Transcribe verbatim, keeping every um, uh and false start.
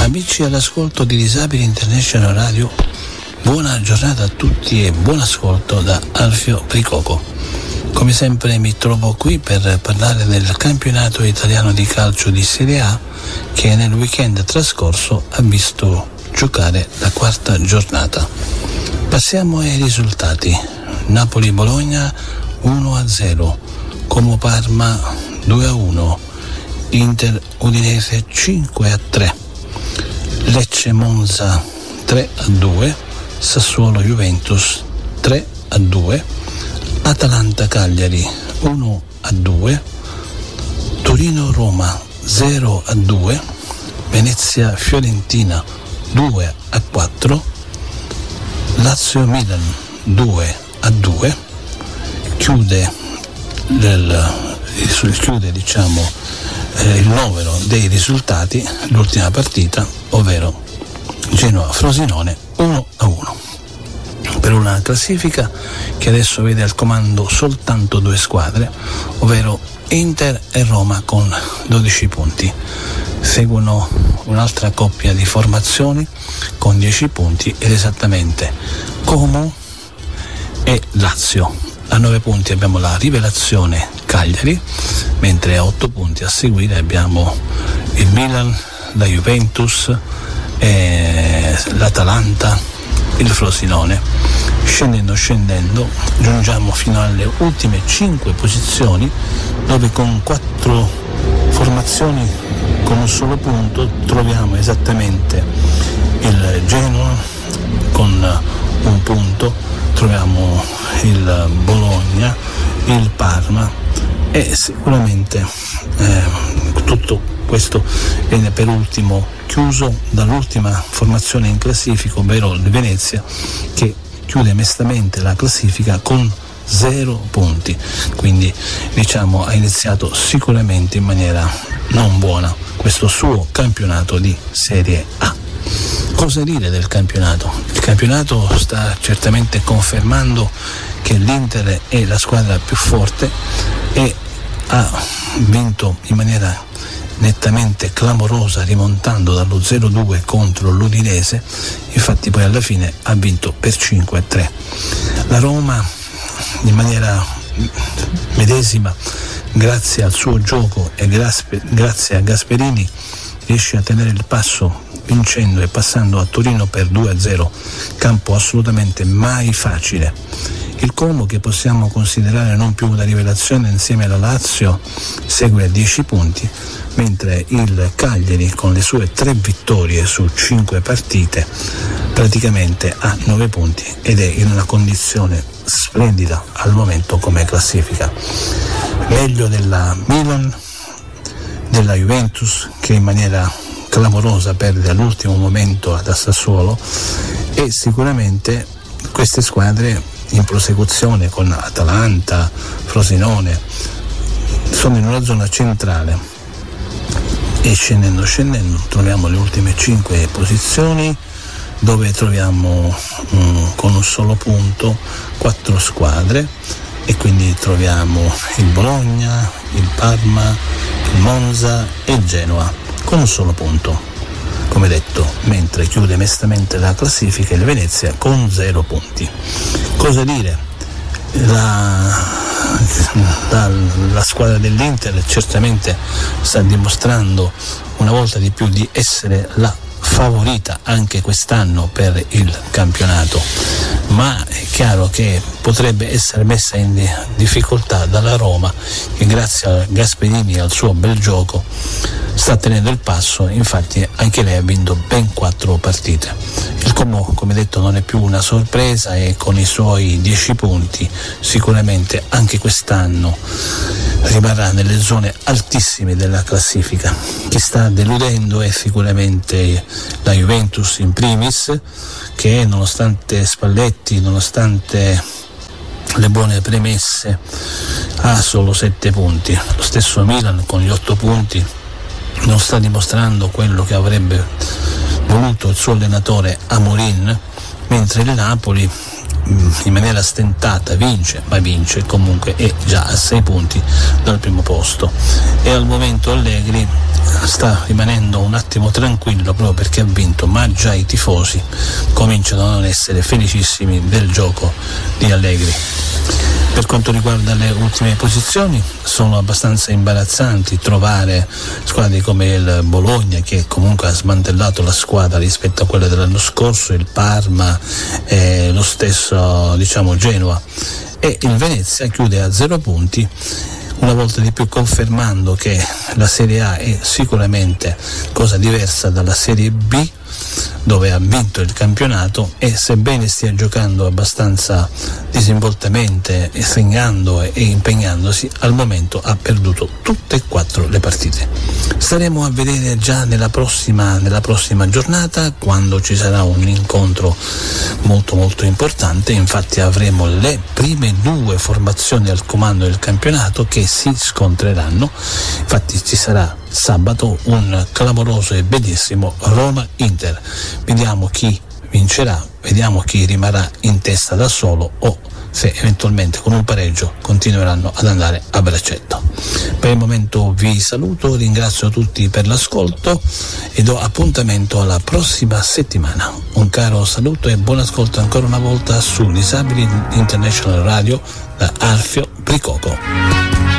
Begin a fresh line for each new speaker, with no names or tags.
Amici all'ascolto di Disabili International Radio, buona giornata a tutti e buon ascolto da Alfio Pricoco. Come sempre mi trovo qui per parlare del campionato italiano di calcio di Serie A che nel weekend trascorso ha visto giocare la quarta giornata. Passiamo ai risultati. Napoli-Bologna uno a zero, Como-Parma due a uno, Inter-Udinese cinque a tre, Lecce-Monza tre a due, Sassuolo-Juventus tre a due, Atalanta-Cagliari uno a due, Torino-Roma zero a due, Venezia-Fiorentina due a quattro, Lazio-Milan due a due. Chiude, del, chiude diciamo eh, il novero dei risultati l'ultima partita, ovvero Genoa-Frosinone uno a uno, per una classifica che adesso vede al comando soltanto due squadre, ovvero Inter e Roma con dodici punti. Seguono un'altra coppia di formazioni con dieci punti ed esattamente Como e Lazio. A nove punti abbiamo la rivelazione Cagliari, mentre a otto punti a seguire abbiamo il Milan, la Juventus, eh, l'Atalanta, il Frosinone. Scendendo scendendo giungiamo fino alle ultime cinque posizioni, dove con quattro formazioni con un solo punto troviamo esattamente il Genoa con un punto, troviamo il Bologna, il Parma e sicuramente eh, tutto questo viene per ultimo chiuso dall'ultima formazione in classifica, ovvero il Venezia, che chiude mestamente la classifica con zero punti, quindi diciamo ha iniziato sicuramente in maniera non buona questo suo campionato di Serie A. Cosa dire del campionato? Il campionato sta certamente confermando che l'Inter è la squadra più forte e ha vinto in maniera nettamente clamorosa, rimontando dallo zero a due contro l'Udinese. Infatti poi alla fine ha vinto per cinque a tre. La Roma in maniera medesima, grazie al suo gioco e grazie a Gasperini, riesce a tenere il passo vincendo e passando a Torino per due a zero, campo assolutamente mai facile. Il Como, che possiamo considerare non più una rivelazione insieme alla Lazio, segue a dieci punti, mentre il Cagliari con le sue tre vittorie su cinque partite praticamente ha nove punti ed è in una condizione splendida al momento come classifica. Meglio della Milan, della Juventus, che in maniera clamorosa perde all'ultimo momento ad Sassuolo, e sicuramente queste squadre in prosecuzione con Atalanta, Frosinone sono in una zona centrale e scendendo scendendo troviamo le ultime cinque posizioni, dove troviamo um, con un solo punto quattro squadre, e quindi troviamo il Bologna, il Parma, il Monza e il Genoa con un solo punto, come detto, mentre chiude mestamente la classifica il Venezia con zero punti. Cosa dire? La, la, la squadra dell'Inter certamente sta dimostrando una volta di più di essere la favorita anche quest'anno per il campionato, ma è chiaro che potrebbe essere messa in difficoltà dalla Roma, che grazie a Gasperini e al suo bel gioco sta tenendo il passo. Infatti anche lei ha vinto ben quattro partite. Il Como, come detto, non è più una sorpresa e con i suoi dieci punti sicuramente anche quest'anno rimarrà nelle zone altissime della classifica. Chi sta deludendo è sicuramente la Juventus in primis, che nonostante Spalletti, nonostante le buone premesse, ha solo sette punti. Lo stesso Milan con gli otto punti non sta dimostrando quello che avrebbe voluto il suo allenatore Amorin, mentre il Napoli in maniera stentata vince, ma vince comunque, è già a sei punti dal primo posto, e al momento Allegri sta rimanendo un attimo tranquillo proprio perché ha vinto, ma già i tifosi cominciano a non essere felicissimi del gioco di Allegri. Per quanto riguarda le ultime posizioni, sono abbastanza imbarazzanti trovare squadre come il Bologna, che comunque ha smantellato la squadra rispetto a quella dell'anno scorso, il Parma, eh, lo stesso diciamo Genoa, e il Venezia chiude a zero punti, una volta di più confermando che la Serie A è sicuramente cosa diversa dalla Serie B, dove ha vinto il campionato, e sebbene stia giocando abbastanza disinvoltamente, segnando e impegnandosi, al momento ha perduto tutte e quattro le partite. Staremo a vedere già nella prossima, nella prossima giornata, quando ci sarà un incontro molto molto importante. Infatti avremo le prime due formazioni al comando del campionato che si scontreranno. Infatti ci sarà sabato un clamoroso e bellissimo Roma-Inter. Vediamo chi vincerà, vediamo chi rimarrà in testa da solo o se eventualmente con un pareggio continueranno ad andare a braccetto. Per il momento vi saluto, ringrazio tutti per l'ascolto e do appuntamento alla prossima settimana. Un caro saluto e buon ascolto ancora una volta su Disabili International Radio da Alfio Pricoco.